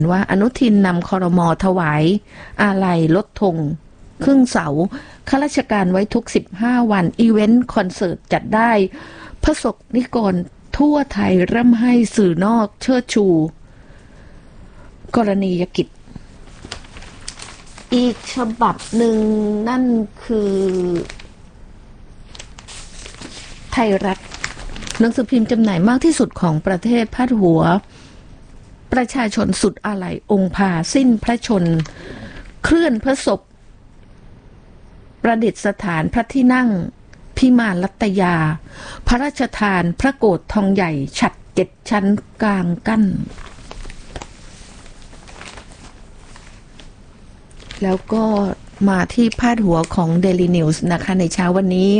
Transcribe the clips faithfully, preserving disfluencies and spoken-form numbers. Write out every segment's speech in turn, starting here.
ว่าอนุทินนำครม.ถวายอาลัยลดธงครึ่งเสาข้าราชการไว้ทุกสิบห้าวันอีเวนต์คอนเสิร์ตจัดได้พระสงฆ์นิกรทั่วไทยร่ำให้สื่อนอกเชิดชูกรณียกิจอีกฉบับหนึ่งนั่นคือไทยรัฐหนังสือพิมพ์จำหน่ายมากที่สุดของประเทศพาดหัวประชาชนสุดอาลัยองค์พาสิ้นพระชนเคลื่อนพระศพประดิษฐานพระที่นั่งพิมานลัตยาพระราชทานพระโกฐทองใหญ่ฉัตรเจ็ดชั้นกลางกั้นแล้วก็มาที่พาดหัวของ Daily News นะคะในเช้าวันนี้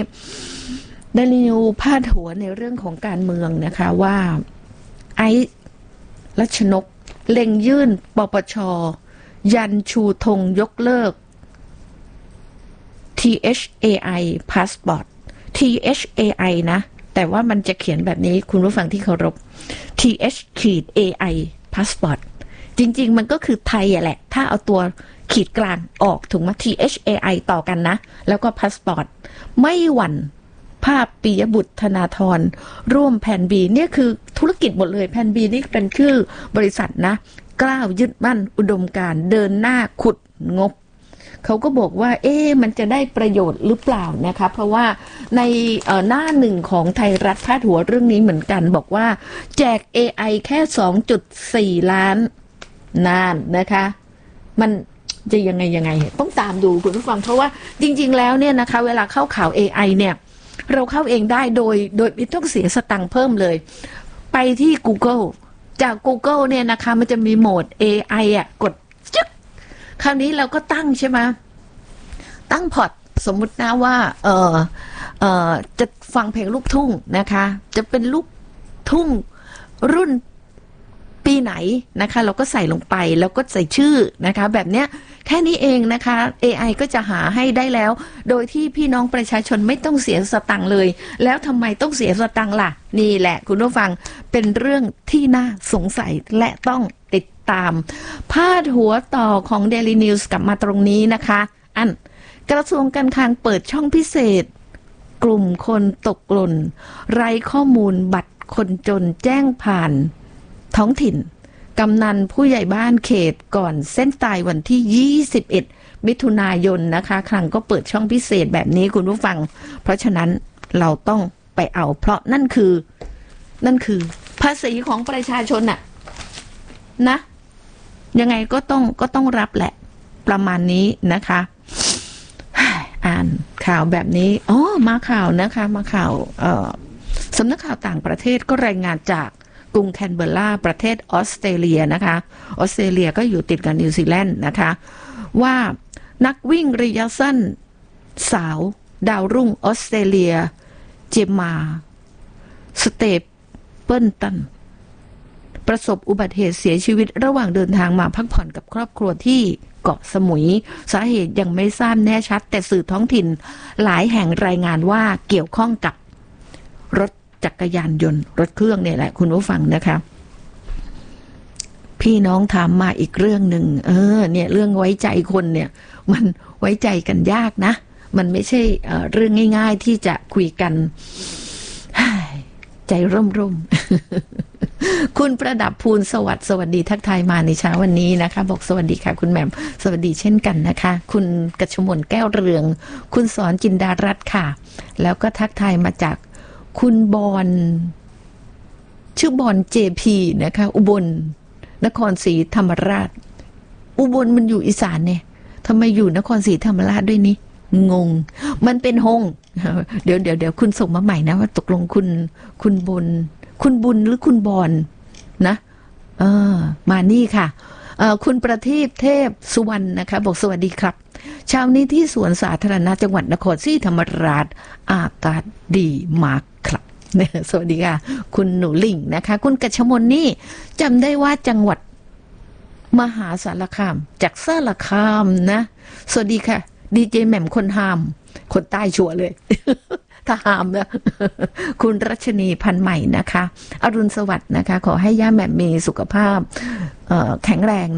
Daily News พาดหัวในเรื่องของการเมืองนะคะว่าไอซ์รัชนกเล็งยื่นปปช.ยันชูธงยกเลิก ที เอช เอ ไอ Passport ที เอช เอ ไอ นะแต่ว่ามันจะเขียนแบบนี้คุณผู้ฟังที่เคารพ ที เอช เอ ไอ Passport จริงๆมันก็คือไทยอะแหละถ้าเอาตัวขีดกลางออกถูกไหม ที เอช เอ ไอ ต่อกันนะแล้วก็ Passport ไม่หวั่นภาพปิยบุตรธนาธรร่วมแผนบีเนี่ยคือธุรกิจหมดเลยแผนบีนี่เป็นชื่อบริษัทนะกล้าวยึดมั่นอุดมการณ์เดินหน้าขุดงบเขาก็บอกว่าเอ๊ะมันจะได้ประโยชน์หรือเปล่านะคะเพราะว่าในหน้าหนึ่งของไทยรัฐพาดหัวเรื่องนี้เหมือนกันบอกว่าแจก เอ ไอ แค่ สองจุดสี่ ล้านนานนะคะมันจะยังไงยังไงต้องตามดูคุณผู้ฟังเพราะว่าจริงๆแล้วเนี่ยนะคะเวลาเข้าข่าว เอ ไอ เนี่ยเราเข้าเองได้โดยโดยไม่ต้องเสียสตังค์เพิ่มเลยไปที่ Google จาก Google เนี่ยนะคะมันจะมีโหมด เอ ไอ อ่ะกดจึ๊กคราวนี้เราก็ตั้งใช่ไหมตั้งพอร์ตสมมุตินะว่าเออเออจะฟังเพลงลูกทุ่งนะคะจะเป็นลูกทุ่งรุ่นปีไหนนะคะเราก็ใส่ลงไปแล้วก็ใส่ชื่อนะคะแบบเนี้ยแค่นี้เองนะคะ เอ ไอ ก็จะหาให้ได้แล้วโดยที่พี่น้องประชาชนไม่ต้องเสียสตังค์เลยแล้วทำไมต้องเสียสตังค์ล่ะนี่แหละคุณผู้ฟังเป็นเรื่องที่น่าสงสัยและต้องติดตามพาดหัวต่อของ Daily News กลับมาตรงนี้นะคะอันกระทรวงการคลังเปิดช่องพิเศษกลุ่มคนตกหล่นไร้ข้อมูลบัตรคนจนแจ้งผ่านท้องถิ่นกำนันผู้ใหญ่บ้านเขตก่อนเส้นตายวันที่ยี่สิบเอ็ดมิถุนายนนะคะคลังก็เปิดช่องพิเศษแบบนี้คุณผู้ฟังเพราะฉะนั้นเราต้องไปเอาเพราะนั่นคือนั่นคือภาษีของประชาชนน่ะนะยังไงก็ต้องก็ต้องรับแหละประมาณนี้นะคะอ่านข่าวแบบนี้อ๋อมาข่าวนะคะมาข่าวเอ่อสำนักข่าวต่างประเทศก็รายงานจากกรุงแคนเบอร์ราประเทศออสเตรเลียนะคะออสเตรเลียก็อยู่ติดกับนิวซีแลนด์นะคะว่านักวิ่งระยะสั้นสาวดาวรุ่งออสเตรเลียเจมมาสเตปเปิลตันประสบอุบัติเหตุเสียชีวิตระหว่างเดินทางมาพักผ่อนกับครอบครัวที่เกาะสมุยสาเหตุยังไม่ทราบแน่ชัดแต่สื่อท้องถิ่นหลายแห่งรายงานว่าเกี่ยวข้องกับรถจักรยานยนต์รถเครื่องเนี่ยแหละคุณผู้ฟังนะคะพี่น้องถามมาอีกเรื่องหนึ่งเออเนี่ยเรื่องไว้ใจคนเนี่ยมันไว้ใจกันยากนะมันไม่ใช่เอ่อเรื่องง่ายๆที่จะคุยกันใจร่มๆ คุณประดับภูลสวัสดิ์สวัสดีทักทายมาในเช้าวันนี้นะคะบอกสวัสดีค่ะคุณแหม่มสวัสดีเช่นกันนะคะคุณกชมลแก้วเรืองคุณสอนจินดารัตน์ค่ะแล้วก็ทักทายมาจากคุณบอลชื่อบอล เจ พี นะคะอุบลนครศรีธรรมราชอุบลมันอยู่อีสานเนี่ยทำไมอยู่นครศรีธรรมราชด้วยนี่งงมันเป็นฮงเดี๋ยวเดี๋ยวเดี๋ยวคุณส่งมาใหม่นะว่าตกลงคุณคุณบนคุณบุญหรือคุณบอลนะเออมานี่ค่ะเอ่อคุณประทีปเทพสุวรรณนะคะบอกสวัสดีครับเช้านี้ที่สวนสาธารณะจังหวัดนครศรีธรรมราชอากาศดีมากครับสวัสดีค่ะคุณหนูลิงนะคะคุณกชมลนี่จำได้ว่าจังหวัดมหาสารคามจากสารคามนะสวัสดีค่ะดีเจแหม่มคนหามคนใต้ชัวร์เลย ถ้าหามนะคุณรัชนีพันใหม่นะคะอรุณสวัสดิ์นะคะขอให้ย่าแหม่มมีสุขภาพแข็งแรง